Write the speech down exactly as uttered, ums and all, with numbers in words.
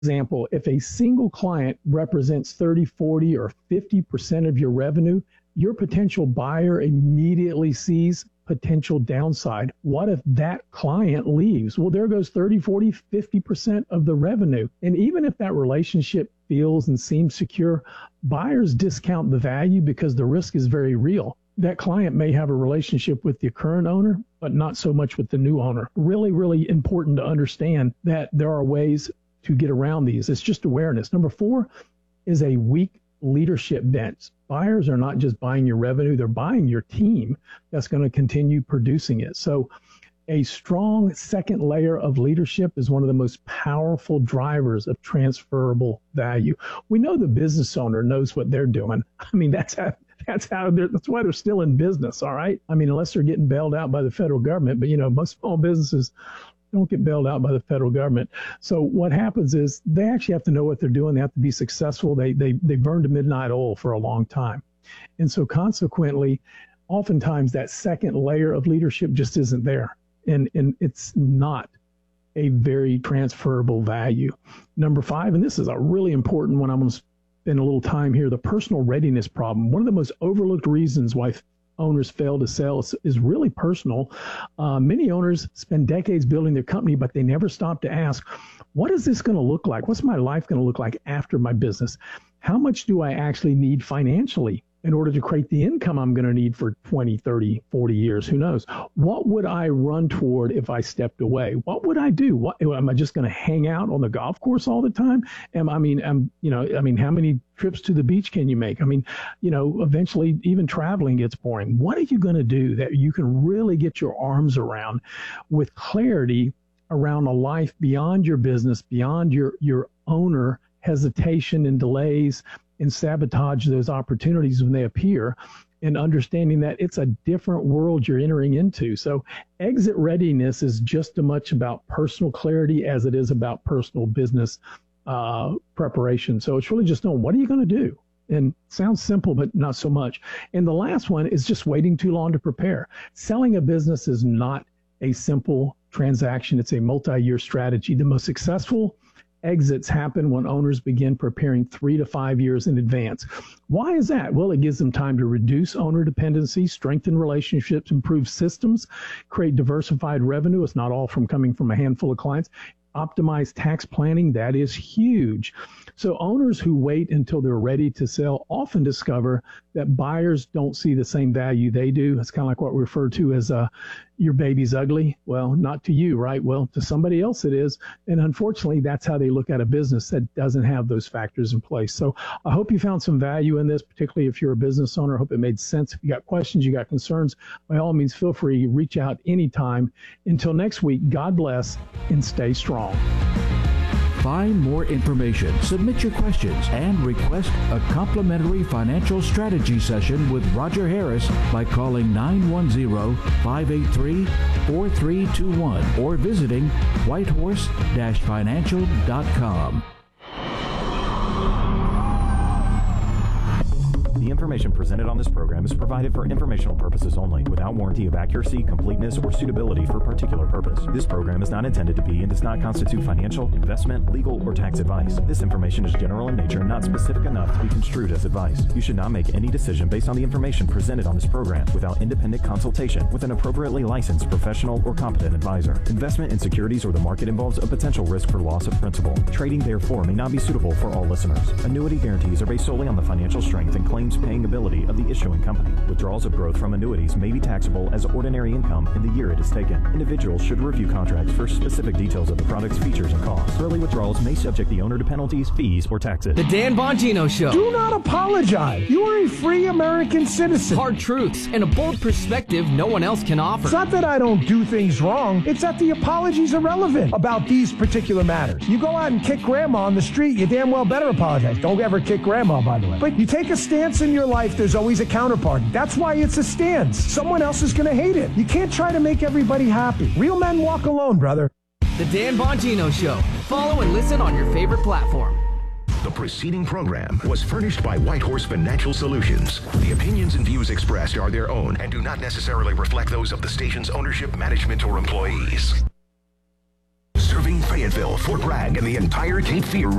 example, if a single client represents thirty, forty, or fifty percent of your revenue, your potential buyer immediately sees potential downside. What if that client leaves? Well, there goes thirty, forty, fifty percent of the revenue. And even if that relationship feels and seems secure, buyers discount the value because the risk is very real. That client may have a relationship with the current owner, but not so much with the new owner. Really, really important to understand that there are ways to get around these. It's just awareness. Number four is a weak leadership bench. Buyers are not just buying your revenue, they're buying your team that's going to continue producing it. So a strong second layer of leadership is one of the most powerful drivers of transferable value. We know the business owner knows what they're doing. I mean, that's how That's how they're, that's why they're still in business, all right? I mean, unless they're getting bailed out by the federal government, but you know, most small businesses don't get bailed out by the federal government. So what happens is they actually have to know what they're doing. They have to be successful. They they they burned a midnight oil for a long time. And so consequently, oftentimes that second layer of leadership just isn't there. And and it's not a very transferable value. Number five, and this is a really important one, I'm going to spend a little time here, the personal readiness problem. One of the most overlooked reasons why owners fail to sell is, is really personal. Uh, many owners spend decades building their company, but they never stop to ask, what is this going to look like? What's my life going to look like after my business? How much do I actually need financially in order to create the income I'm going to need for twenty, thirty, forty years? Who knows? What would I run toward if I stepped away? What would I do? What, am I just going to hang out on the golf course all the time? Am I mean, am, you know, I mean, how many trips to the beach can you make? I mean, you know, eventually even traveling gets boring. What are you going to do that you can really get your arms around with clarity around a life beyond your business, beyond your, your owner hesitation and delays and sabotage those opportunities when they appear, and understanding that it's a different world you're entering into. So exit readiness is just as much about personal clarity as it is about personal business uh, preparation. So it's really just knowing, what are you going to do? And it sounds simple, but not so much. And the last one is just waiting too long to prepare. Selling a business is not a simple transaction. It's a multi-year strategy. The most successful exits happen when owners begin preparing three to five years in advance. Why is that? Well, it gives them time to reduce owner dependency, strengthen relationships, improve systems, create diversified revenue. It's not all from coming from a handful of clients. Optimize tax planning. That is huge. So owners who wait until they're ready to sell often discover that buyers don't see the same value they do. It's kind of like what we refer to as uh, your baby's ugly. Well, not to you, right? Well, to somebody else it is. And unfortunately, that's how they look at a business that doesn't have those factors in place. So I hope you found some value in this, particularly if you're a business owner. I hope it made sense. If you got questions, you got concerns, by all means, feel free to reach out anytime. Until next week, God bless and stay strong. Find more information, submit your questions, and request a complimentary financial strategy session with Roger Harris by calling nine one zero, five eight three, four three two one or visiting whitehorse dash financial dot com. The information presented on this program is provided for informational purposes only, without warranty of accuracy, completeness, or suitability for a particular purpose. This program is not intended to be and does not constitute financial, investment, legal, or tax advice. This information is general in nature and not specific enough to be construed as advice. You should not make any decision based on the information presented on this program without independent consultation with an appropriately licensed professional or competent advisor. Investment in securities or the market involves a potential risk for loss of principal. Trading, therefore, may not be suitable for all listeners. Annuity guarantees are based solely on the financial strength and claims paying ability of the issuing company. Withdrawals of growth from annuities may be taxable as ordinary income in the year it is taken. Individuals should review contracts for specific details of the product's features and costs. Early withdrawals may subject the owner to penalties, fees, or taxes. The Dan Bongino Show. Do not apologize. You are a free American citizen. Hard truths and a bold perspective no one else can offer. It's not that I don't do things wrong. It's that the apologies are irrelevant about these particular matters. You go out and kick grandma on the street, you damn well better apologize. Don't ever kick grandma, by the way. But you take a stance in your life, there's always a counterparty. That's why it's a stance. Someone else is going to hate it. You can't try to make everybody happy. Real men walk alone, brother. The Dan Bongino Show. Follow and listen on your favorite platform. The preceding program was furnished by Whitehorse Financial Solutions. The opinions and views expressed are their own and do not necessarily reflect those of the station's ownership, management, or employees. serving Fayetteville, Fort Bragg, and the entire Cape Fear